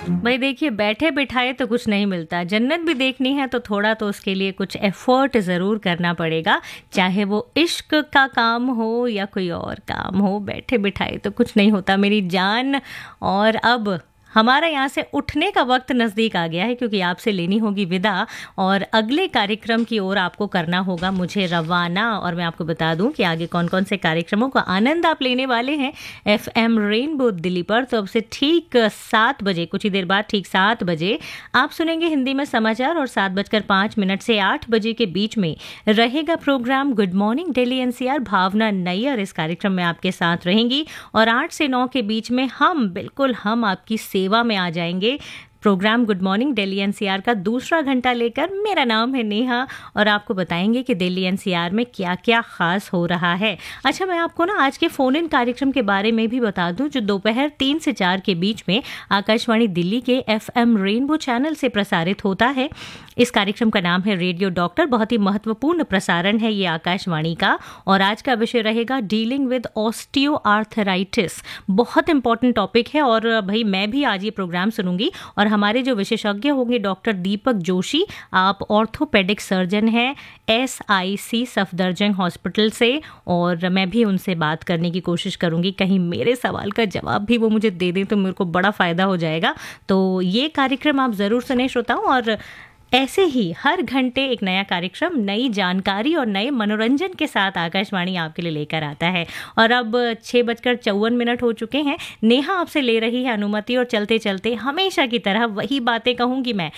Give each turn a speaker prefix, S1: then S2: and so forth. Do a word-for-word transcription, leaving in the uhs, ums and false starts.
S1: भाई देखिए, बैठे बिठाए तो कुछ नहीं मिलता। जन्नत भी देखनी है तो थोड़ा तो उसके लिए कुछ एफर्ट ज़रूर करना पड़ेगा। चाहे वो इश्क का काम हो या कोई और काम हो, बैठे बिठाए तो कुछ नहीं होता मेरी जान। और अब हमारा यहाँ से उठने का वक्त नज़दीक आ गया है, क्योंकि आपसे लेनी होगी विदा और अगले कार्यक्रम की ओर आपको करना होगा मुझे रवाना। और मैं आपको बता दूं कि आगे कौन कौन से कार्यक्रमों का आनंद आप लेने वाले हैं एफ एम रेनबो दिल्ली पर। तो अब से ठीक सात बजे, कुछ ही देर बाद ठीक सात बजे आप सुनेंगे हिंदी में समाचार, और सात बजकर पाँच मिनट से आठ बजे के बीच में रहेगा programme good morning Delhi N C R. भावना नैयर इस कार्यक्रम में आपके साथ रहेंगी, और आठ से नौ के बीच में हम बिल्कुल हम आपकी सेवा में आ जाएंगे। Programme good morning Delhi N C R का दूसरा घंटा लेकर। मेरा नाम है नेहा, और आपको बताएंगे कि दिल्ली एन सी आर में क्या क्या खास हो रहा है। अच्छा, मैं आपको ना आज के फोन इन कार्यक्रम के बारे में भी बता दूं, जो दोपहर तीन से चार के बीच में आकाशवाणी दिल्ली के एफ एम रेनबो चैनल से प्रसारित होता है। इस कार्यक्रम का नाम है रेडियो डॉक्टर। बहुत ही महत्वपूर्ण प्रसारण है ये आकाशवाणी का, और आज का विषय रहेगा डीलिंग विद ऑस्टियो आर्थराइटिस। बहुत इंपॉर्टेंट टॉपिक है, और भाई मैं भी आज ये प्रोग्राम सुनूंगी। और हमारे जो विशेषज्ञ होंगे डॉक्टर दीपक जोशी, आप ऑर्थोपेडिक सर्जन हैं S I C Safdarjung hospital से, और मैं भी उनसे बात करने की कोशिश करूंगी। कहीं मेरे सवाल का जवाब भी वो मुझे दे दें तो मेरे को बड़ा फ़ायदा हो जाएगा। तो ये कार्यक्रम आप ज़रूर सुने श्रोताओं। और ऐसे ही हर घंटे एक नया कार्यक्रम, नई जानकारी और नए मनोरंजन के साथ आकाशवाणी आपके लिए लेकर आता है। और अब छः बजकर चौवन मिनट हो चुके हैं। नेहा आपसे ले रही है अनुमति, और चलते चलते हमेशा की तरह वही बातें कहूँगी मैं।